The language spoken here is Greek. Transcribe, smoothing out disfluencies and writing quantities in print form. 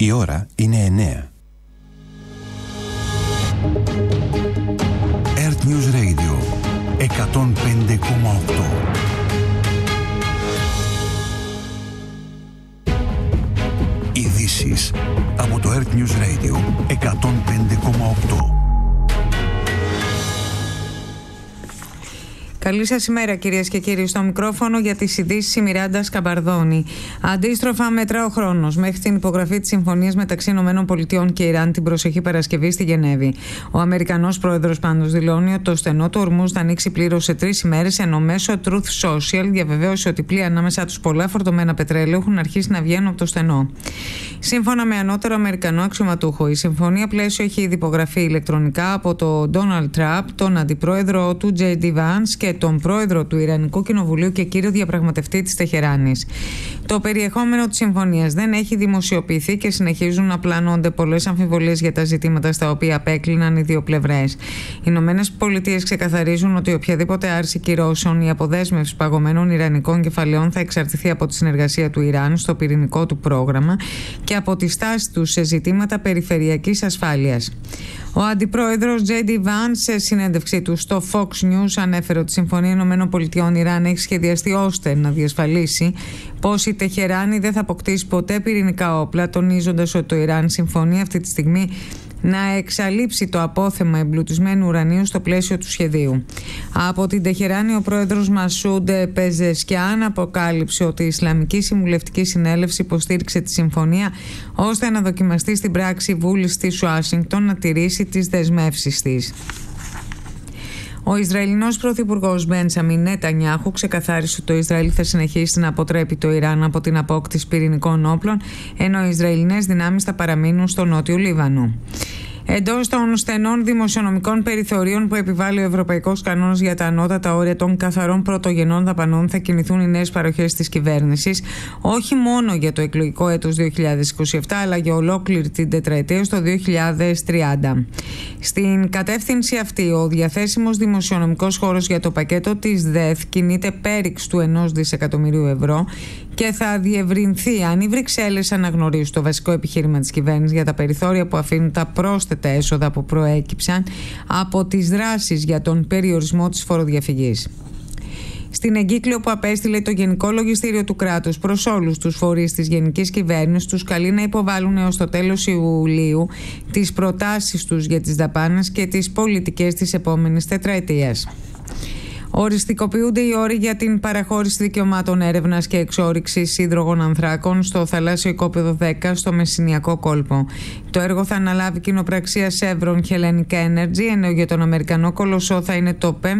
Η ώρα είναι 9. Earth News Radio 105,8. Ειδήσεις από το Earth News Radio 105,8. Καλή σας ημέρα, κυρίες και κύριοι. Στο μικρόφωνο για τις ειδήσεις η Μιράντα Σκαμπαρδόνη. Αντίστροφα μετρά ο χρόνος μέχρι την υπογραφή της συμφωνίας μεταξύ ΗΠΑ και Ιράν την προσεχή Παρασκευή στη Γενέβη. Ο Αμερικανός πρόεδρος πάντως δηλώνει ότι το στενό του Ορμούζ θα ανοίξει πλήρως σε 3 ημέρες, ενώ μέσω Truth Social διαβεβαίωσε ότι πλοία ανάμεσά τους πολλά φορτωμένα πετρέλαιο έχουν αρχίσει να βγαίνουν από το στενό. Σύμφωνα με ανώτερο Αμερικανό αξιωματούχο, η συμφωνία πλαίσιο έχει ήδη υπογραφεί ηλεκτρονικά από τον Ντόναλντ Τραμπ, τον αντιπρόεδρο του J.D. Vance και τον πρόεδρο του Ιρανικού Κοινοβουλίου και κύριο διαπραγματευτή της Τεχεράνης. Το περιεχόμενο της συμφωνίας δεν έχει δημοσιοποιηθεί και συνεχίζουν να πλανώνται πολλές αμφιβολίες για τα ζητήματα στα οποία απέκλειναν οι δύο πλευρές. Οι Ηνωμένες Πολιτείες ξεκαθαρίζουν ότι οποιαδήποτε άρση κυρώσεων ή αποδέσμευση παγωμένων ιρανικών κεφαλαίων θα εξαρτηθεί από τη συνεργασία του Ιράν στο πυρηνικό του πρόγραμμα και από τη στάση του σε ζητήματα περιφερειακής ασφάλειας. Ο αντιπρόεδρος J.D. Vance, σε συνέντευξή του στο Fox News, ανέφερε ότι η Συμφωνία ΗΠΑ-Ιράν έχει σχεδιαστεί ώστε να διασφαλίσει πως η Τεχεράνη δεν θα αποκτήσει ποτέ πυρηνικά όπλα, τονίζοντας ότι το Ιράν συμφωνεί αυτή τη στιγμή να εξαλείψει το απόθεμα εμπλουτισμένου ουρανίου στο πλαίσιο του σχεδίου. Από την Τεχεράνη, ο πρόεδρος Μασούντ Πεζεσκιάν αποκάλυψε ότι η Ισλαμική Συμβουλευτική Συνέλευση υποστήριξε τη συμφωνία ώστε να δοκιμαστεί στην πράξη η βούληση της Ουάσιγκτον να τηρήσει τις δεσμεύσεις της. Ο Ισραηλινός πρωθυπουργός Μπέντσαμιν Νετανιάχου ξεκαθάρισε ότι το Ισραήλ θα συνεχίσει να αποτρέπει το Ιράν από την απόκτηση πυρηνικών όπλων, ενώ οι Ισραηλινές δυνάμεις θα παραμείνουν στο νότιο Λίβανο. Εντός των στενών δημοσιονομικών περιθωρίων που επιβάλλει ο Ευρωπαϊκός Κανόνας για τα ανώτατα όρια των καθαρών πρωτογενών δαπανών, θα κινηθούν οι νέες παροχές της κυβέρνησης, όχι μόνο για το εκλογικό έτος 2027, αλλά για ολόκληρη την τετραετία στο 2030. Στην κατεύθυνση αυτή, ο διαθέσιμος δημοσιονομικός χώρος για το πακέτο της ΔΕΘ κινείται πέριξ του 1 δισεκατομμυρίου ευρώ και θα διευρυνθεί αν οι Βρυξέλλες αναγνωρίσουν το βασικό επιχείρημα της κυβέρνησης για τα περιθώρια που αφήνουν τα πρόσθετα έσοδα που προέκυψαν από τις δράσεις για τον περιορισμό της φοροδιαφυγής. Στην εγκύκλιο που απέστειλε το Γενικό Λογιστήριο του Κράτους προς όλους τους φορείς της Γενικής Κυβέρνησης, τους καλεί να υποβάλουν έως το τέλος Ιουλίου τις προτάσεις τους για τις δαπάνες και τις πολιτικές της επόμενης τετραετίας. Οριστικοποιούνται οι όροι για την παραχώρηση δικαιωμάτων έρευνας και εξόρυξης υδρογων ανθράκων στο θαλάσσιο οικόπεδο 10 στο Μεσσηνιακό κόλπο. Το έργο θα αναλάβει κοινοπραξία Chevron Hellenic Energy, ενώ για τον Αμερικανό κολοσσό θα είναι το